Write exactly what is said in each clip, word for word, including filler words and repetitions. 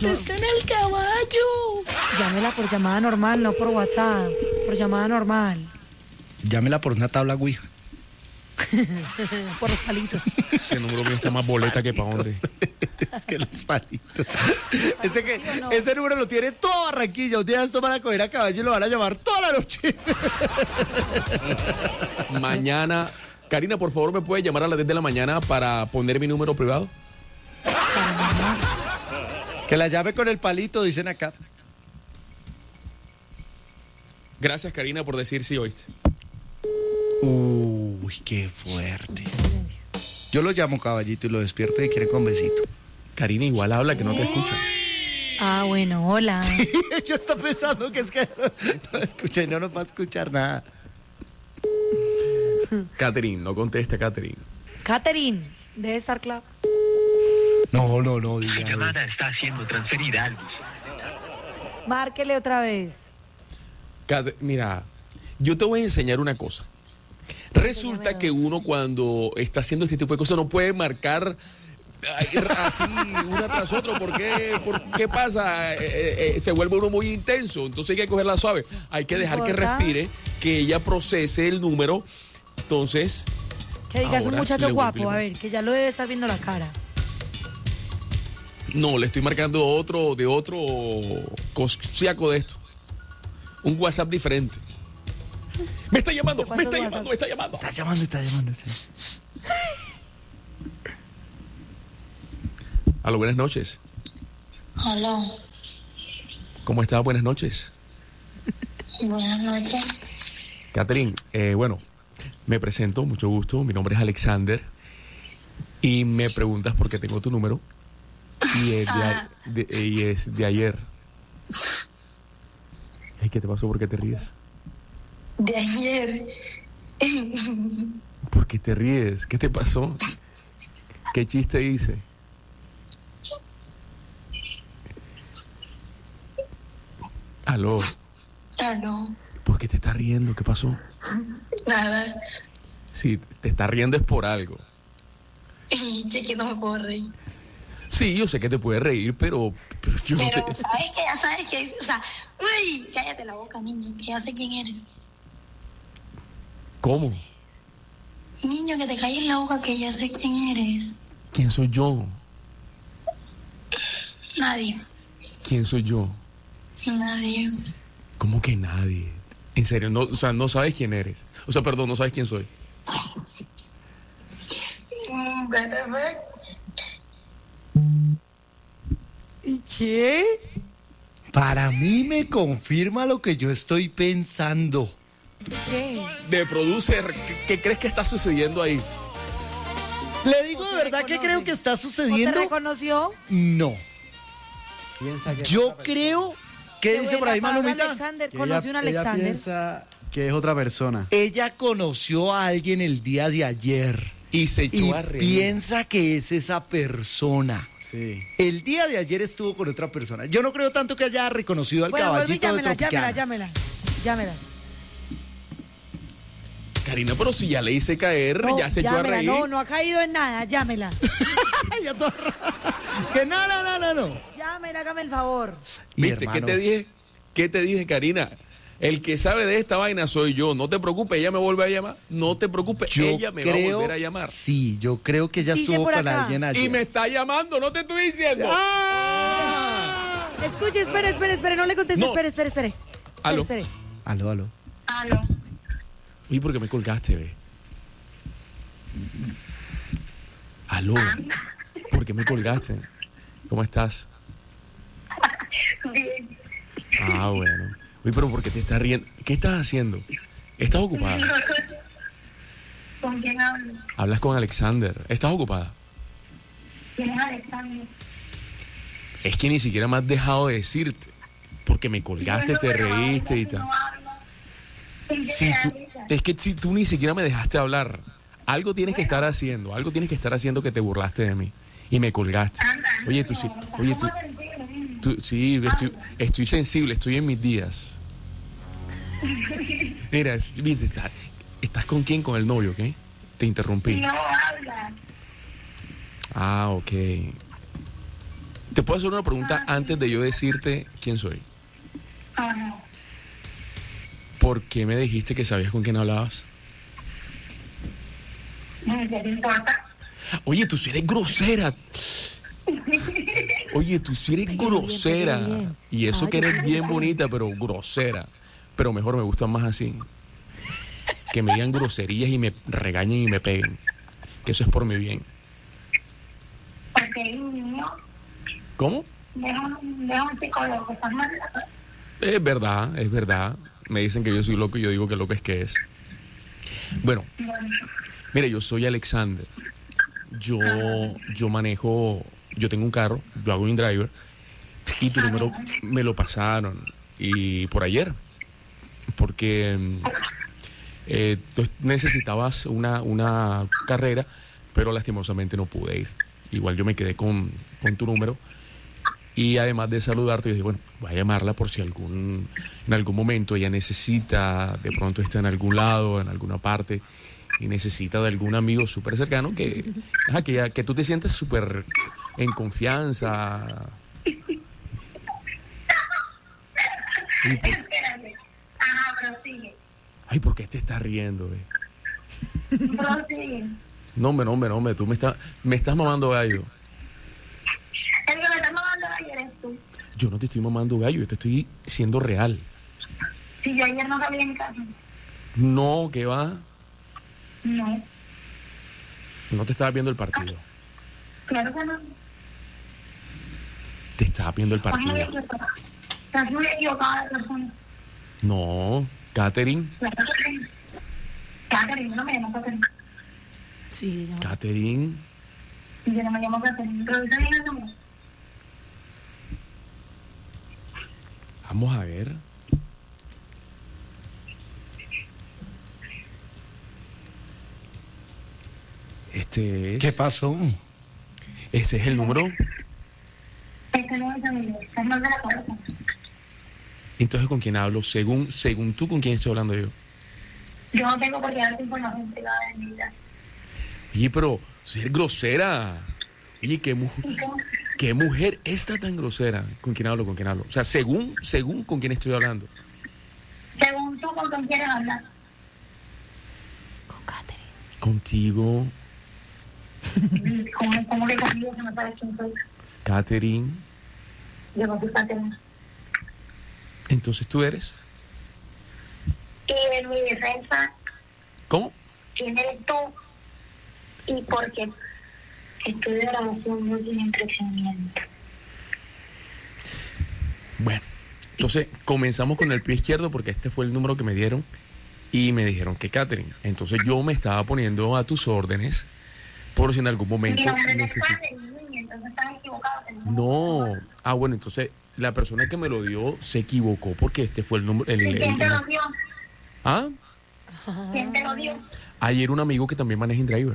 Contesten el caballo. Llámela por llamada normal, no por WhatsApp. Por llamada normal. Llámela por una tabla Ouija. Por los palitos. Ese número mío está más boleta que pa' dónde. Es que los palitos. Ese, que, no? ese número lo tiene todo Barranquilla. Un día esto van a coger a caballo y lo van a llamar toda la noche. Mañana, Karina, por favor, ¿me puede llamar a las diez de la mañana para poner mi número privado? Que la llame con el palito, dicen acá. Gracias, Karina, por decir sí, oíste. Uy, qué fuerte. Yo lo llamo caballito y lo despierto y quiere con besito. Karina, igual habla que no te escucha. Ah, bueno, hola. Yo estoy pensando que es que no, no escucha y no nos va a escuchar nada. Catherine, no conteste, Catherine. Catherine, debe estar claro. No, no, no. Diga, Su llamada está siendo transferida al buzón. Márquele otra vez. Cat- Mira, yo te voy a enseñar una cosa. Resulta que uno cuando está haciendo este tipo de cosas no puede marcar así una tras otra. ¿Por qué, ¿Por qué pasa? Eh, eh, se vuelve uno muy intenso. Entonces hay que cogerla suave. Hay que dejar que respire, que ella procese el número. Entonces... Que digas un muchacho le guapo, vuelve- a ver, que ya lo debe estar viendo la cara. No, le estoy marcando otro, de otro cosiaco de esto. Un WhatsApp diferente. Me está llamando, me está llamando, me está llamando. Está llamando, está llamando. Aló, buenas noches. Hola, ¿Cómo estás? Buenas noches. buenas noches. Catherine, eh, bueno, me presento, mucho gusto. Mi nombre es Alexander. Y me preguntas por qué tengo tu número. Y es de, a- de- y es de ayer. Ay, ¿qué te pasó? ¿Por qué te ríes? De ayer. ¿Por qué te ríes? ¿Qué te pasó? ¿Qué chiste hice? Aló, Ah, no, ¿por qué te estás riendo? ¿Qué pasó? nada. Si te estás riendo es por algo. Yo que no me puedo reír. Sí, yo sé que te puedes reír, pero, pero yo no Pero, te... ¿sabes qué? Ya sabes que, o sea, uy, cállate la boca, niño, que ya sé quién eres. ¿Cómo? Niño, que te calles la boca, que ya sé quién eres. ¿Quién soy yo? Nadie, ¿Quién soy yo? nadie. ¿Cómo que nadie? En serio, no, o sea, no sabes quién eres. O sea, perdón, no sabes quién soy. Mm, what the fuck? ¿Y qué? Para mí me confirma lo que yo estoy pensando. ¿Qué? De producer, ¿qué, qué crees que está sucediendo ahí? Le digo de te verdad que reconoce? creo que está ¿O te sucediendo. reconoció? No. Piensa que Yo creo. ¿Qué dice por ahí, Malumita? Alexander, que conoció un ella, ella Alexander. piensa que es otra persona. Ella conoció a alguien el día de ayer Y se echó y a reír. piensa que es esa persona. Sí. El día de ayer estuvo con otra persona. Yo no creo tanto que haya reconocido al Bueno, vuelve y caballito de llámela, Tropicana. llámela, llámela. Llámela. Karina, pero si ya le hice caer, No, ya se echó a llámela, reír. no, no ha caído en nada, llámela. Ya todo raro. Que no, no, no, no, no. Llámela, hágame el favor. Mi ¿Viste? ¿Qué hermano. te dije? ¿Qué te dije, Karina? El que sabe de esta vaina soy yo. No te preocupes, ella me vuelve a llamar. No te preocupes, Yo ella me va a creo- volver a llamar. Sí, yo creo que ella Dice estuvo por con acá. alguien ayer. Y me está llamando, no te estoy diciendo. ¡Ah! Escuche, espere, espere, espere, no le conteste, No. espere, espere, espere. Aló. Espere, espere. Aló, aló. Aló. Uy, ¿por qué me colgaste, ve? Aló. ¿Por qué me colgaste? ¿Cómo estás? Bien. Ah, bueno. Uy, pero ¿por qué te estás riendo? ¿Qué estás haciendo? ¿Estás ocupada? ¿Con quién hablo? Hablas con Alexander. ¿Estás ocupada? ¿Quién es Alexander? Es que ni siquiera me has dejado de decirte. Porque me colgaste, te reíste y tal. Si tú- es que si tú ni siquiera me dejaste hablar. Algo tienes que estar haciendo. Algo tienes que estar haciendo que te burlaste de mí. Y me colgaste. Oye, tú sí. Oye, tú. tú sí, estoy, estoy sensible, estoy en mis días. Mira, es- viste, está- ¿estás con quién? Con el novio, ¿qué? Te interrumpí. No habla. Ah, ok. ¿Te puedo hacer una pregunta antes de yo decirte quién soy? Ajá. ¿Por qué me dijiste que sabías con quién hablabas? ¿Qué te importa? Oye, tú sí eres grosera. Oye, tú sí eres Ay, qué bien, grosera. qué bien. Y eso Ay, que eres qué bien bien. bonita, pero grosera. Pero mejor me gustan más así. Que me digan groserías y me regañen y me peguen. Que eso es por mi bien. Porque un niño ¿Cómo? deja un, deja un psicólogo, estás mal. Es verdad, es verdad. Me dicen que yo soy loco y yo digo que loco es que es. Bueno, mire, yo soy Alexander. Yo, yo manejo, yo tengo un carro, yo hago un driver y tu número me lo pasaron y por ayer, porque eh, tú necesitabas una, una carrera, pero lastimosamente no pude ir. Igual yo me quedé con, con tu número y además de saludarte, yo dije, bueno, voy a llamarla por si algún, en algún momento ella necesita, de pronto está en algún lado, en alguna parte y necesita de algún amigo súper cercano que, ajá, que, ya- que tú te sientes súper en confianza. Y por- Espérate. Ajá, prosigue. ay, ¿por qué te estás riendo? Eh? Prosigue. No, hombre, no, hombre, no, hombre, tú me, estás me estás mamando gallo. El que me está mamando ayer eres tú. Yo no te estoy mamando gallo, yo te estoy siendo real. Si yo ayer no salí en casa. No, que va, No, no te estaba viendo el partido. claro que no. Te estaba viendo el Estás muy partido. equivocada. Estás muy equivocada de persona. No, Catherine, Claro que sí. Catherine, no me llamo Catherine. Sí, no. Catherine, Y yo no me llamo Catherine. Revisa bien el número. vamos a ver. Este es. ¿Qué pasó? Ese es el número. Este no es el número. Estás mal de la cabeza. Entonces, ¿con quién hablo? Según, según tú, ¿con quién estoy hablando yo? Yo no tengo por qué darte información privada de mi vida. Oye, pero si eres grosera. Oye, ¿qué, mu- ¿Y cómo? qué mujer está tan grosera? ¿Con quién hablo? ¿Con quién hablo? O sea, según, según con quién estoy hablando. Según tú, ¿con quién quieres hablar? Con Katherine. Contigo, ¿Cómo, cómo que conmigo se me parece quién soy? Catherine. Yo no soy Catherine. Entonces tú eres. Y en mi defensa, ¿Cómo? ¿quién eres tú? Y porque estoy de grabación no tiene entretenimiento. Bueno, entonces comenzamos con el pie izquierdo porque este fue el número que me dieron y me dijeron que Catherine. Entonces yo me estaba poniendo a tus órdenes por si en algún Mi momento nombre es necesito. Catherine, niña, entonces estás equivocado. No. Ah, bueno, entonces la persona que me lo dio se equivocó porque este fue el número. El, ¿Y el- quién te el- lo dio? ah, ¿Quién te lo dio? ayer un amigo que también maneja InDriver.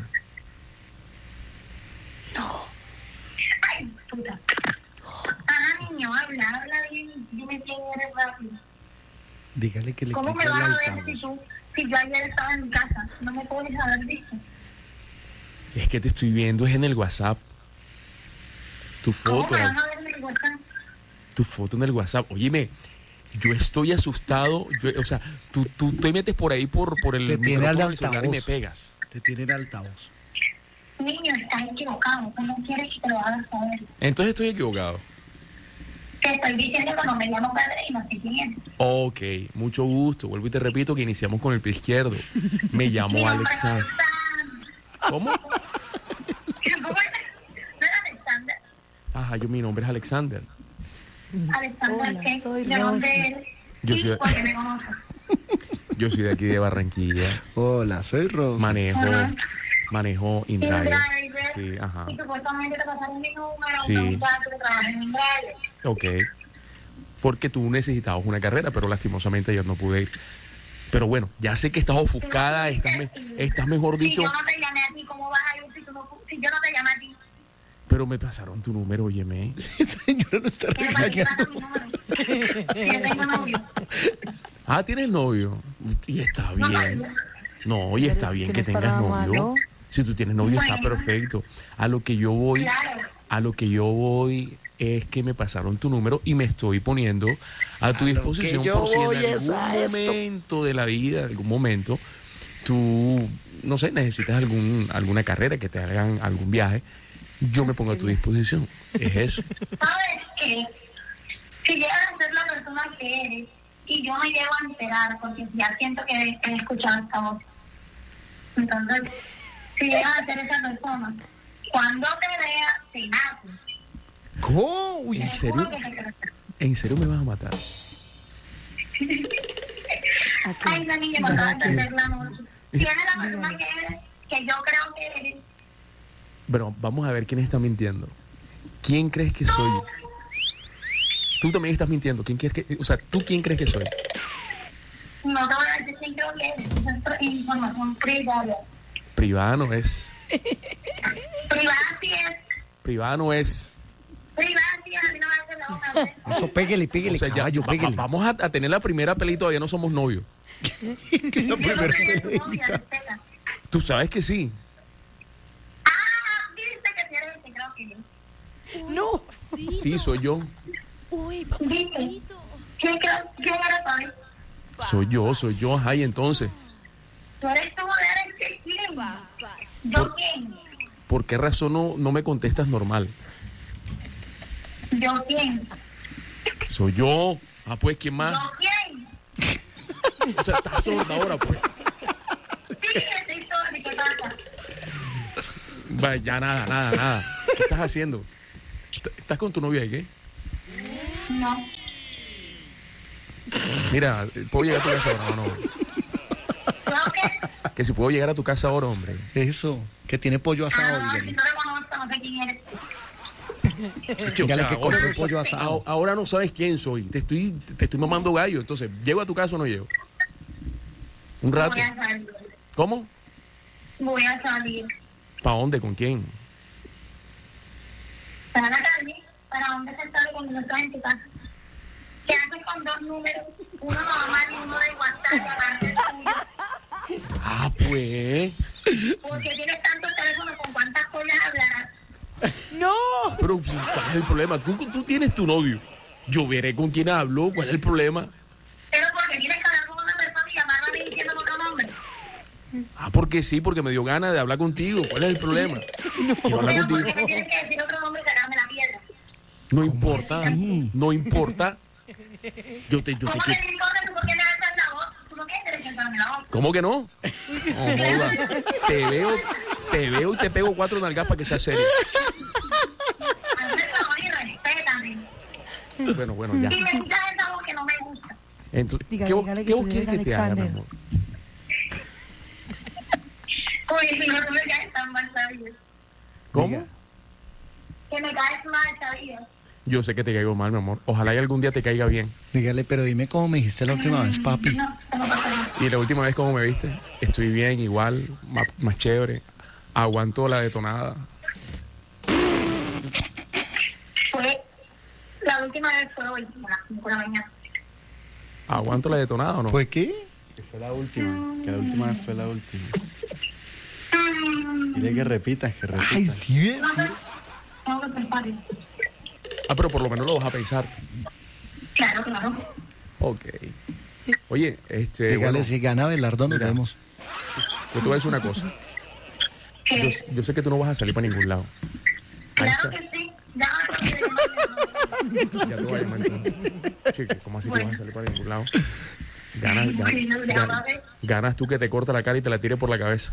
Ay, puta. Ajá, niño, habla, habla bien. Dime quién eres rápido. Dígale que le ¿Cómo me quite el vas a ver si altavoz. tú, si yo ayer estaba en mi casa? No me puedes haber visto. Es que te estoy viendo es en el WhatsApp. Tu ¿Cómo foto, me vas a ver en mi WhatsApp? tu foto en el WhatsApp. Óyeme, yo estoy asustado. Yo, o sea, tú, tú te metes por ahí por, por el Te tiene micrófono al del celular y me altavoz. pegas. Te tiene el altavoz. Niño, estás equivocado. Tú no quieres que te lo hagas saber. Entonces estoy equivocado. Te estoy diciendo que no me llamo Catherine y no sé quién es. Ok, mucho gusto. Vuelvo y te repito que iniciamos con el pie izquierdo. Me Mi llamo nombre es Alexander. Alexander. ¿Cómo? ¿Cómo es? ¿No era Alexander? Ajá, yo mi nombre es Alexander. Alexander, Hola, ¿qué? soy ¿De dónde Rosy. eres? Yo ¿Y soy- por qué me conoces? Yo soy de aquí de Barranquilla. Hola, soy Rosa. Manejo, Ajá. manejo InDriver. InDriver. Sí, ajá. Y supuestamente te pasaron mi número, Sí. un muchacho que trabaja en InDriver. Ok. Porque tú necesitabas una carrera, pero lastimosamente ayer no pude ir. Pero bueno, ya sé que estás ofuscada, estás, me- estás mejor Si dicho, yo no te llamé a ti, ¿cómo vas a ir si, tú no, si yo no te llamé a ti? pero me pasaron tu número, óyeme. Señora, no está ¿Qué para qué pasa regañando. mi número? Si yo tengo novio. Ah, ¿tienes novio? Y está No, bien. no. No, y Pero está es bien que que no es tengas para novio. malo. Si tú tienes novio está Bueno. perfecto. A lo que yo voy, Claro. a lo que yo voy es que me pasaron tu número y me estoy poniendo a tu A lo disposición que yo por si voy en es algún a esto. momento de la vida, algún momento, tú, no sé, necesitas algún, alguna carrera, que te hagan algún viaje, yo me pongo a tu disposición. Es eso. ¿Sabes qué? Si llegas a ser la persona que eres y yo me llego a enterar, porque ya siento que he, he escuchado esta voz. Entonces, si llegas a ser esa persona, cuando te vea, te naces. ¿Cómo? Uy, ¿En serio? ¿En serio me vas a matar? Ay, la niña, me acaba de perder la noche. Si eres la persona que eres, que yo creo que eres, Bueno, vamos a ver quién está mintiendo. ¿Quién crees que soy? Tú también estás mintiendo. ¿Quién crees que, o sea, ¿tú quién crees que soy? no te voy a decir quién creo que eres. Esa es pro- información privada. Privada no es. Privada sí es. Privada no es. Privada sí es. A mí no me hace la boca. eso, pégale, pégale, O sea, ya, caballo, va- pégale. vamos a, a tener la primera pelea y todavía no somos novios. Que la Yo no primera soy tu pelea. novia, respeta. Tú sabes que sí. Ah, dice que si eres el que creo que yo. No. Sí, soy yo. Uy, Dice. papacito. ¿Quién creo- quién eres tú? Soy yo, soy yo. Ajá, y entonces, Tú eres tú, eres que quién. ¿Yo quién? ¿por qué razón no, no me contestas normal? ¿Yo quién? Soy yo. Ah, pues, ¿quién más? ¿Yo quién? O sea, estás sorda ahora, pues. Sí, estoy sorda. ¿Qué pasa? Vaya, ya nada, nada, nada. ¿Qué estás haciendo? ¿Est- ¿Estás con tu novia y qué? No. Mira, ¿puedo llegar a tu casa ahora o no? ¿Yo qué? Que si puedo llegar a tu casa ahora, hombre. Eso, que tiene pollo asado, Ah, si dígale. no lo conozco, no sé quién eres. Che, o Dígale sea, que ahora, compró no sa- pollo asado. a- ahora no sabes quién soy. Te estoy, te estoy mamando gallo. Entonces, ¿llego a tu casa o no llego? Un rato. Voy a salir. ¿Cómo? Voy a salir. ¿Para dónde? ¿Con quién? Para la calle. ¿Para dónde se sale cuando no estás en tu casa? ¿Qué haces con dos números? Uno normal y uno de WhatsApp. Aparte del tuyo. Ah, pues. ¿Por qué tienes tantos teléfonos? ¿Con cuántas cosas hablarás? No. Pero, ¿cuál es el problema? Tú, tú tienes tu novio. Yo veré con quién hablo. ¿Cuál es el problema? Pero porque tienes que hablar con una persona y llamarla a mí diciendo otro nombre. Ah, porque sí, porque me dio ganas de hablar contigo. ¿Cuál es el problema? Quiero hablar Pero ¿por contigo. qué me tienes que decir otro nombre y sacarme la piedra? No importa. No importa. Yo te, yo te ¿Cómo quiero. te importa tú por qué me alzas la voz? ¿Tú no quieres derechotarme la voz? ¿Cómo que no? No joda. Te veo, te veo y te pego cuatro nalgas para que sea serio. Hazme el favor y respétame. Bueno, bueno, ya. Y me quitas esa voz que no me gusta. Entonces, Dígale, ¿qué, vos- dígale qué que vos tú quieres eres que te haga, mi Alexander. amor? Oye, si no, tú me caes tan mal, ¿sabías? ¿Cómo? Que me caes mal, ¿sabías? Yo sé que te caigo mal, mi amor. Ojalá y algún día te caiga bien. Dígale, pero dime cómo me dijiste la última vez, papi. No, no pasa nada. Y la última vez, ¿cómo me viste? Estoy bien, igual, más, más chévere. Aguanto la detonada. Fue, la última vez fue hoy, a las cinco de la mañana. ¿Aguanto la detonada o no? ¿Fue qué? Que fue la última. Que la última vez fue la última. Mm, Dile que repitas, que repitas. Ay, sí, ves, No sí. sé, tengo que pensar. Ah, pero por lo menos lo vas a pensar. Claro, claro. Ok. Oye, este. Dígale, bueno, si gana Belardo, nos mira. vemos. yo te voy a decir una cosa. Yo, Que, yo sé que tú no vas a salir para ningún lado. Ahí claro está. que sí. Ya me quiere llamar. Ya te voy a llamar entonces. Chico, ¿cómo así que vas a salir para ningún lado? Ganas, ganas, Bueno, ganas, llámame. ganas tú que te corta la cara y te la tire por la cabeza.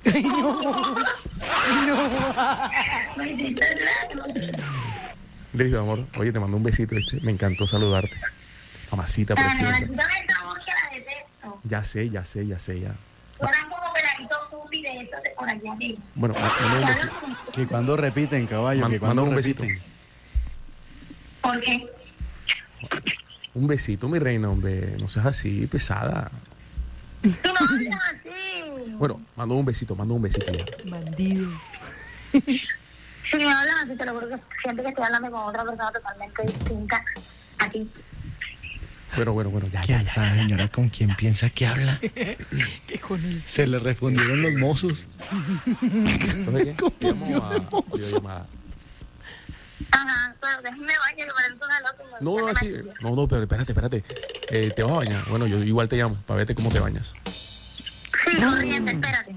Me hiciste lágrimas. Listo, amor. Oye, te mando un besito, ¿viste? Me encantó saludarte. Mamacita Ay, preciosa. ayúdame esta voz que la detesto. Ya sé, ya sé, ya sé, ya. Suenan como peladitos pupi de estos de por allá arriba. Bueno, ma- manda un Que besito. hablan como- Que cuando repiten, caballo, Man- que cuando manda un besito. repiten. ¿Por qué? Un besito, mi reina, hombre. No seas así, pesada. Tú no hablas así. Bueno, mando un besito, mando un besito ya. Bandido. Si me hablas así, te lo juro que siento que estoy hablando con otra persona totalmente distinta a ti. Bueno, bueno, bueno, ya, ya, ¿Quién ya. sabe, señora, con quién piensa que habla? ¿Qué con él? Se le respondieron los mozos. Entonces, ¿qué? ¿Cómo Llamo Dios a hermoso? videollamada. Ajá, pero déjeme bañar, que parece una loca. y me No, no, gusta así. la maquilla. No, no, pero espérate, espérate. Eh, ¿Te vas a bañar? Bueno, yo igual te llamo para verte cómo te bañas. Sí, corriente, espérate.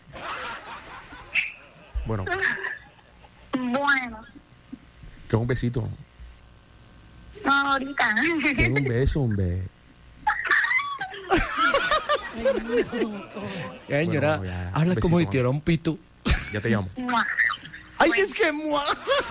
Bueno, Bueno, tengo un besito. no, ahorita. Tengo un beso, un beso. Ya, señora, Bueno, ya, habla besito, como si mami. tuviera un pito. Ya te llamo. Mua. ¡Ay, es que mua!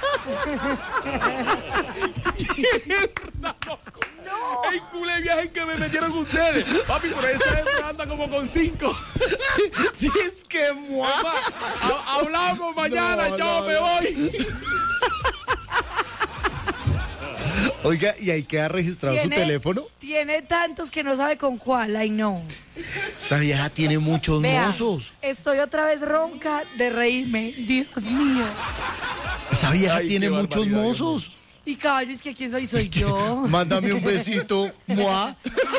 ¡Ey, culé viaje que me metieron ustedes! Papi, por esa gente anda como con cinco. ¡Es que mua! Ha- Hablamos mañana, No, yo no, me no. voy. Oiga, ¿y ahí queda registrado su teléfono? Tiene tantos que no sabe con cuál, ay no. Esa vieja tiene muchos Vea, mozos. estoy otra vez ronca de reírme, Dios mío. Esa vieja Ay, tiene qué muchos barbaridad, mozos. Y caballo, es que quién soy, soy yo. Mándame un besito, mua.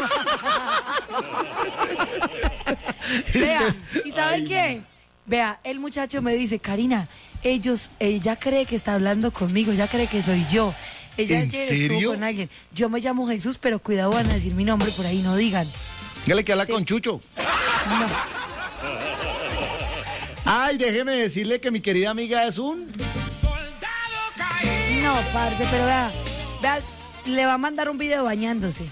Vea, ¿y sabe qué? Vea, el muchacho me dice, Karina, ellos, ella cree que está hablando conmigo, ella cree que soy yo. Ella ¿En ayer estuvo serio? con alguien. Yo me llamo Jesús, pero cuidado, van a decir mi nombre por ahí, no digan. Dígale que habla con Chucho. Ay, déjeme decirle que mi querida amiga es un... No, parce, pero vea, vea, le va a mandar un video bañándose.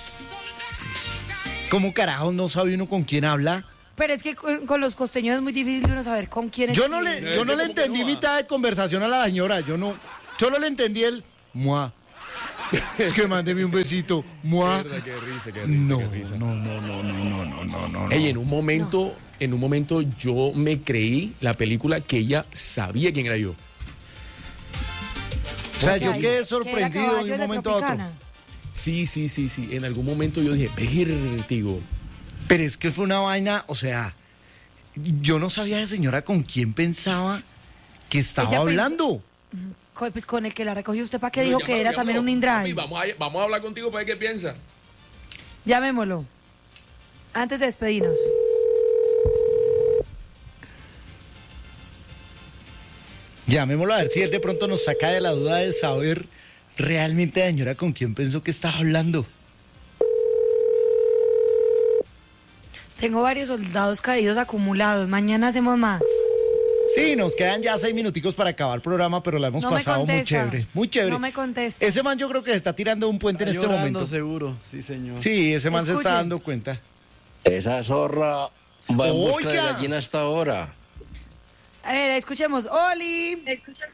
¿Cómo carajo no sabe uno con quién habla? Pero es que con, con los costeños es muy difícil uno saber con quién es. Yo no le, yo no le entendí mitad de conversación a la señora. Yo no, solo le entendí el mua. Es que mándeme un besito, mua. Qué risa, qué risa, No, qué risa. no, no, no, no, no, no, no, no. Ey, en un momento, en un momento yo me creí la película que ella sabía quién era yo. O sea, Que yo hay- quedé que era sorprendido caballo de un la momento a otro. Tropicana. Sí, sí, sí, sí. En algún momento yo dije, vértigo. Pero es que fue una vaina, o sea, yo no sabía de señora con quién pensaba que estaba Ella pensó- hablando. Co- Pues con el que la recogió usted, ¿para qué Pero dijo que llámalo, era también un llámalo. Papi, InDrive? vamos a, vamos a hablar contigo para ver qué piensa. Llamémoslo. Antes de despedirnos. Llamémoslo a ver si él de pronto nos saca de la duda de saber realmente la señora con quién pensó que estaba hablando. Tengo varios soldados caídos acumulados. Mañana hacemos más. Sí, nos quedan ya seis minuticos para acabar el programa, pero la hemos No me pasado muy contesta. chévere. Muy chévere. No me contesta. Ese man yo creo que se está tirando un puente en Está este llorando momento. seguro, sí, señor. Sí, ese man se Escuche. está dando cuenta. Esa zorra va en busca de Oiga. gallina hasta ahora. A ver, escuchemos. Oli.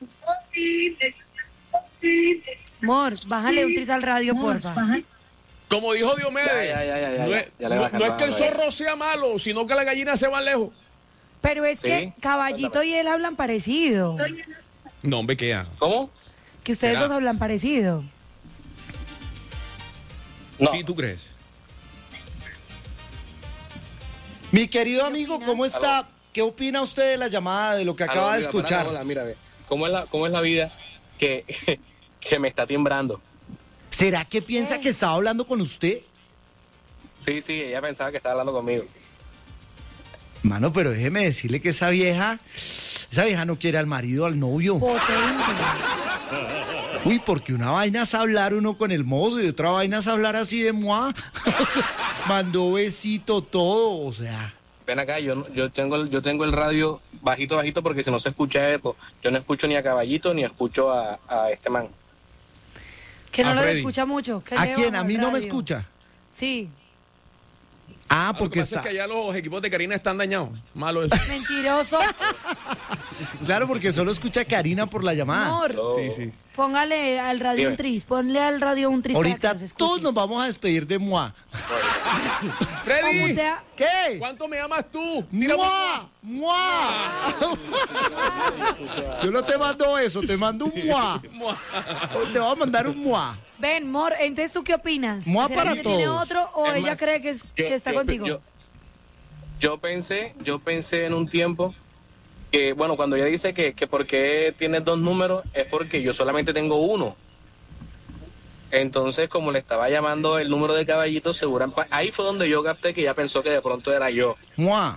Mor, bájale un tris al radio, porfa. Como dijo Diomedes, Ya, ya, ya, ya, ya, no, ya, es, ya le va no- no es que el calmando, zorro sea malo, sino que la gallina se va lejos. Pero es Sí. que Caballito y él hablan parecido. No, hombre, ¿qué? ¿Cómo? Que ustedes ¿Será? dos hablan parecido. No. Sí, ¿tú crees? Mi querido amigo, ¿cómo está? ¿Qué opina usted de la llamada, de lo que acaba Aló, de mira, escuchar? para, hola, mira, ve. ¿Cómo es la, cómo es la vida que, que me está timbrando? ¿Será que piensa que estaba hablando con usted? Sí, sí, ella pensaba que estaba hablando conmigo. Mano, pero déjeme decirle que esa vieja, esa vieja no quiere al marido, al novio. Potente. Uy, porque una vaina es hablar uno con el mozo y otra vaina es hablar así de moi. Mandó besito, todo, o sea. Ven acá, yo, no- yo, tengo el, yo tengo el radio bajito, bajito, porque si no se escucha eco, yo no escucho ni a Caballito ni escucho a, a este man. Que no A lo Freddy. escucha mucho. que ¿A le quién? bajo ¿A el mí no me radio. escucha? Sí. Ah, Ah, lo que porque pasa está... es que allá los equipos de Karina están dañados. Malo eso. Mentiroso. Claro, porque solo escucha a Karina por la llamada. Amor, Yo- Sí, sí. póngale al radio Dime. un tris. Ponle al radio un tris. para que Ahorita nos escuches. todos nos vamos a despedir de moi. Freddy, ¿Cómo te ha- ¿Qué? ¿cuánto me amas tú? Tira por- ¡Mua! ¡Mua! Yo no te mando eso, te mando un moi. Te voy a mandar un moi. Ven, Mor, entonces ¿tú qué opinas? Mua ¿Será para que tiene todos. otro o Es ella más, cree que, es, Yo- que está yo- contigo? Yo, yo pensé, yo pensé en un tiempo que, bueno, cuando ella dice que, que por qué tienes dos números, es porque yo solamente tengo uno. Entonces, como le estaba llamando el número de Caballito, seguramente ahí fue donde yo capté que ella pensó que de pronto era yo. Moi.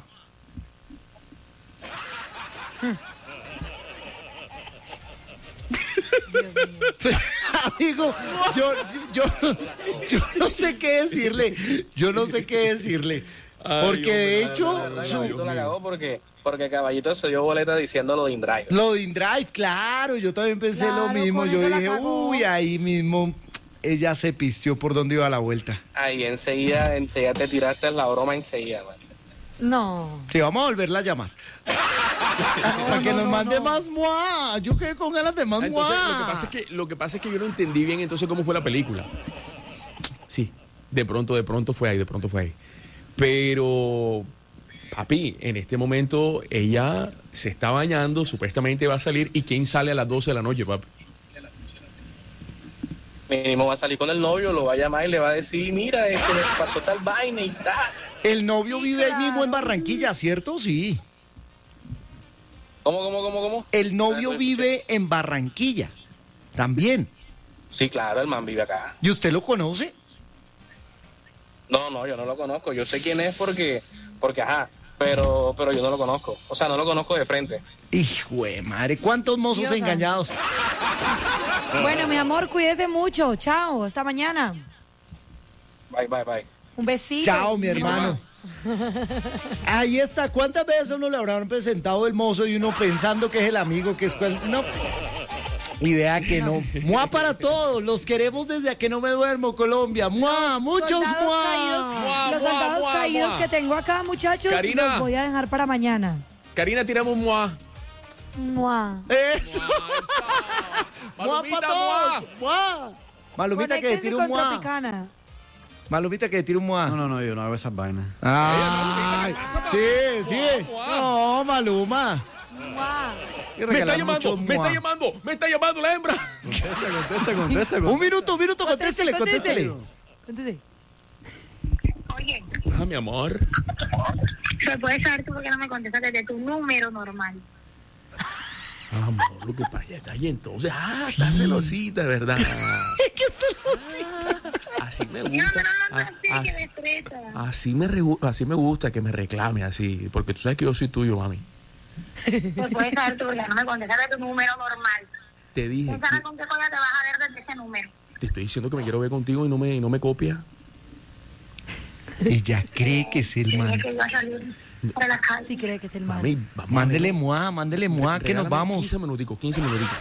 Amigo, yo, yo, yo no sé qué decirle. Yo no sé qué decirle. Ay, Porque de hombre, hecho, no, no, no, su- Caballito la cagó porque, porque Caballito se dio boleta diciendo lo de InDrive. lo de InDrive, claro, yo también pensé Claro, lo mismo. con Yo eso la dije, cagó. uy, ahí mismo ella se pistió por donde iba la vuelta. Ahí enseguida, enseguida te tiraste la broma enseguida, man. No. Sí, vamos a volverla a llamar. Para que no, nos no, mande no. más muá. Yo quedé con ganas de más Ah, entonces, muá. lo que pasa es que lo que pasa es que yo no entendí bien entonces cómo fue la película. Sí, de pronto, de pronto fue ahí, de pronto fue ahí. Pero, papi, en este momento ella se está bañando, supuestamente va a salir. ¿Y quién sale a las doce de la noche, papi? Mínimo va a salir con el novio, lo va a llamar y le va a decir, mira, este, me pasó tal vaina y tal. El novio Sí, vive ahí mismo en claro. Barranquilla, ¿cierto? Sí. ¿Cómo, cómo, cómo, cómo? El novio Ah, vive en Barranquilla. También. Sí, claro, el man vive acá. ¿Y usted lo conoce? No, no, yo no lo conozco. Yo sé quién es porque, porque ajá, pero, pero yo no lo conozco. O sea, no lo conozco de frente. Hijo de madre, ¿cuántos mozos Dios engañados? Bueno, mi amor, cuídese mucho. Chao, hasta mañana. Bye, bye, bye. Un besito. Chao, mi hermano. Ahí está. ¿Cuántas veces a uno le habrán presentado el mozo y uno pensando que es el amigo, que es cual... No. Y vea que no. Mua para todos. Los queremos desde a que no me duermo, Colombia. Mua, muchos Soldados mua. caídos, Mua, los mua, soldados mua, caídos mua. que tengo acá, muchachos, Karina. los voy a dejar para mañana. Karina, tiramos muá. Eso. Mua, Mua Malumita, para todos. Mua. Malumita que Conéctense tire un con mua. Tropicana. Malumita que tire un mua. No, no, no, yo no hago esas vainas. Ay, sí, sí. No, Maluma. Mua. Y Me está regalar llamando, mucho me está mua. llamando, me está llamando la hembra. Contesta, contesta, contesta. Un minuto, un minuto, contéstele, contéstele. Contéstele. Oye, Ah, mi amor. ¿se puede saber tú por qué no me contestas desde tu número normal? Amor, lo que pasa está ahí entonces. Ah, está celosita, ¿verdad? ¿Qué celosita? Así me Yo no, gusta. no, no, Ah, así que me así, estresa. así me regu- así me gusta que me reclame así, porque tú sabes que yo soy tuyo, mami. ¿Se puede saber tú por qué no me contestas desde tu número normal? Te dije, Pensará que- con qué cosa te vas a ver desde ese número. te estoy diciendo que me quiero ver contigo y no me, y no me copia. Ella cree que es el Creía man. que iba a salir para la calle. Sí cree que es el mal. Mami, vamos. a Mándele ver. mua, mándele mua, que nos Regálame vamos. quince minuticos, quince minuticos.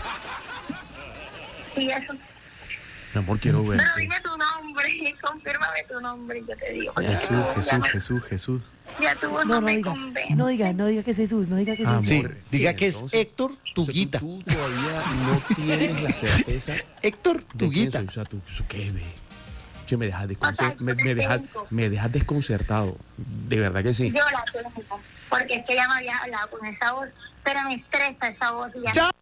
Y eso. Mi amor, quiero ver. Pero dime tu nombre, confírmame tu nombre y yo te digo. porque Jesús, ya Jesús, me- Jesús, Jesús. Ya tu voz No, no, no me diga, convence. no diga, no diga que es Jesús, no diga que es Amor, Jesús. Sí, diga que es entonces, Héctor Tuguita. O sea, tú, tú todavía no tienes la certeza Héctor de quién Tuguita. soy. O sea, tú, ¿qué ve? Che, me dejas, O desconcer- sea, me, yo me, te dejas, tengo. me dejas desconcertado. De verdad que sí. Yo la tengo, porque es que ya me habías hablado con esa voz, pero me estresa esa voz y ya. Chao.